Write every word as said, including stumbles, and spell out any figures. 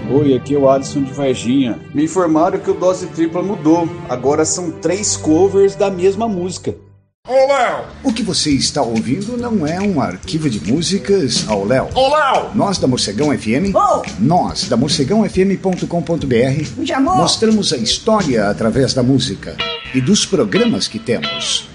Oi, aqui é o Alisson de Varginha. Me informaram que o Dose Tripla mudou. Agora são três covers da mesma música. Ô, Léo! O que você está ouvindo não é um arquivo de músicas ao Léo. Ô, Léo! Nós da Morcegão F M, oh. nós da morcegão f m ponto com ponto b r, mostramos a história através da música e dos programas que temos.